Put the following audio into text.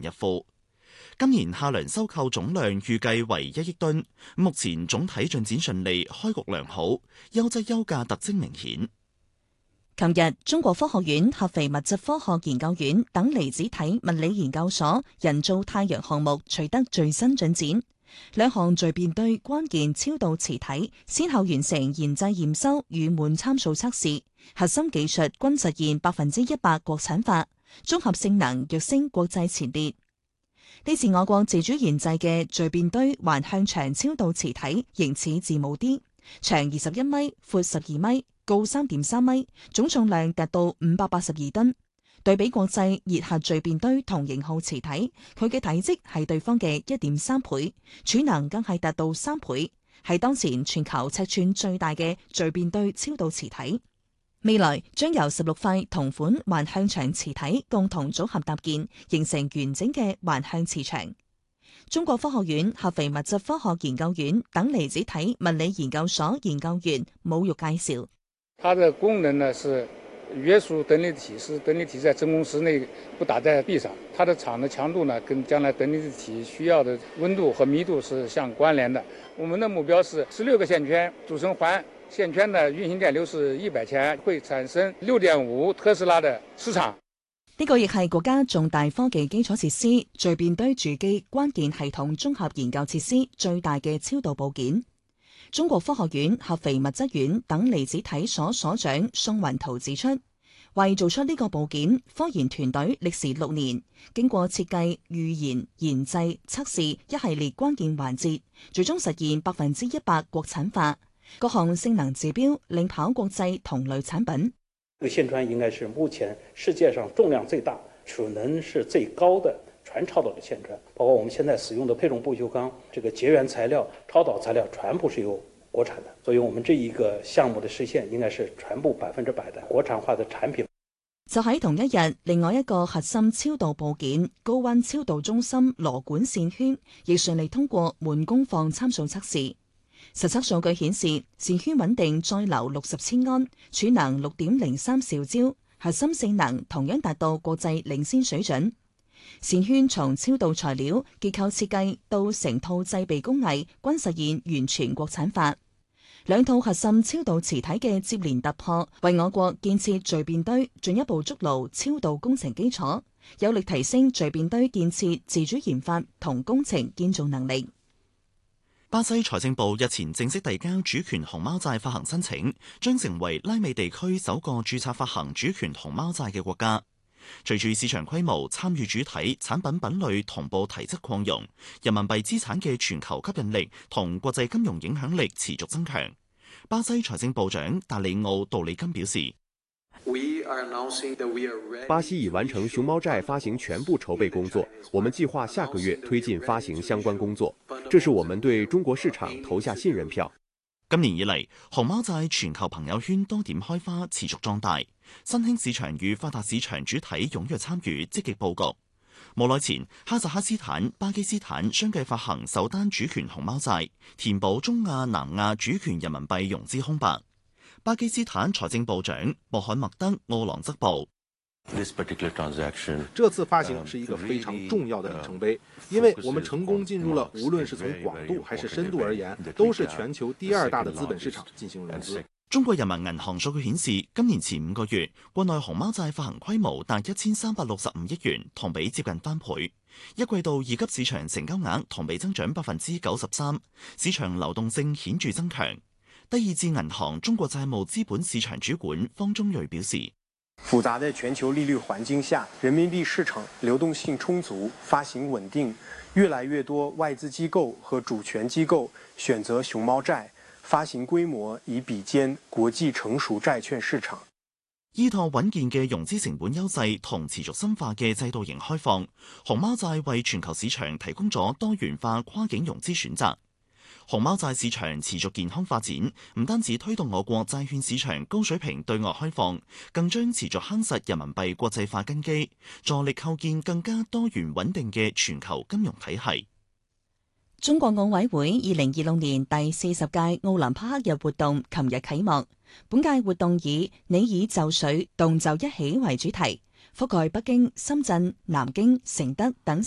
入庫。今年夏糧收購總量預計為1億噸，目前總體進展順利，開局良好，優質優價特徵明顯。 琴日，中國科學院合肥物質科學研究院等離子體物理研究所人造太陽項目取得最新進展，兩項聚變堆關鍵超導磁體先後完成研製驗收與滿參數測試，核心技術均實現100%國產化，綜合性能躍升國際前列。呢次我國自主研製嘅聚變堆環向場超導磁體形似字母 D， 長21米，闊12米，高3.3米，總重量達到582噸。對比國際熱核聚變堆同型號磁體，佢嘅體積係對方嘅1.3倍，儲能更係達到3倍，係當前全球尺寸最大嘅聚變堆超導磁體。未來將由16塊同款環向場磁體共同組合搭建，形成完整嘅環向磁場。中國科學院合肥物質科學研究院等離子體物理研究所研究員武玉介紹， 它的功能呢是約束等離體，使等離體在真空室內不打在壁上。它的場的強度呢跟將來等離體需要的溫度和密度是相關聯的。我們的目標是16個線圈組成環。線圈的運行電流是100千，會產生6.5特斯拉的磁場。 呢個亦係國家重大科技基礎設施聚變堆主機關鍵系統綜合研究設施最大嘅超導部件。中國科學院合肥物質院等離子體所所長宋雲圖指出，為做出呢個部件，科研團隊歷時6年，經過設計、預研、研製、測試一系列關鍵環節，最終實現100%國產化。各項性能指標領跑國際同類產品。 這個線川應該是目前世界上重量最大、儲能是最高的全超導的線川，包括我們現在使用的配重不鏽鋼，這個絕緣材料、超導材料全部是由國產的，所以我們這一個項目的實現應該是全部100%的國產化的產品。 就喺同一日，另外一個核心超導部件高溫超導中心螺管線圈亦順利通過滿功放參數測試。實測數據顯示，線圈穩定載流60千安，儲能6.03兆焦，核心性能同樣達到國際領先水準。線圈從超導材料、結構設計到成套製備工藝，均實現完全國產化。兩套核心超導磁體嘅接連突破，為我國建設聚變堆進一步築牢超導工程基礎，有力提升聚變堆建設自主研發同工程建造能力。 巴西財政部日前正式遞交主權熊貓債發行申請，將成為拉美地區首個註冊發行主權熊貓債嘅國家。隨住市場規模、參與主體、產品品類同步提質擴容，人民幣資產嘅全球吸引力同國際金融影響力持續增強。巴西財政部長達里奧·杜里金表示， 巴西已完成熊貓債發行全部籌備工作，我們計劃下個月推進發行相關工作，這是我們對中國市場投下信任票。 今年以嚟，熊貓債全球朋友圈多點開花，持續壯大，新興市場與發達市場主體踴躍參與，積極佈局。冇耐前，哈薩克斯坦、巴基斯坦相繼發行首單主權熊貓債，填補中亞、南亞主權人民幣融資空白。巴基斯坦財政部長穆罕默德·奧朗則報， 這次發行是一個非常重要的里程碑，因為我們成功進入了無論是從廣度還是深度而言，都是全球第2大的資本市場進行融資。 中國人民銀行數據顯示，今年前5個月，國內熊貓債發行規模達1365億元，同比接近翻倍。一季度二級市場成交額同比增長93%，市場流動性顯著增強。第二至銀行中國債務資本市場主管方中瑞表示， 複雜的全球利率環境下，人民幣市場流動性充足，發行穩定，越來越多外資機構和主權機構選擇熊貓債，發行規模已比肩國際成熟債券市場。 依託穩健嘅融資成本優勢同持續深化嘅制度型開放，熊貓債為全球市場提供咗多元化跨境融資選擇。熊貓債市場持續健康發展，唔單止推動我國債券市場高水平對外開放，更將持續夯實人民幣國際化根基，助力構建更加多元穩定嘅全球金融體系。 中國奧委會2026年第40屆奧林匹克日活動琴日啟幕，本屆活動以你以就緒，動就一起為主題，覆蓋北京、深圳、南京、承德等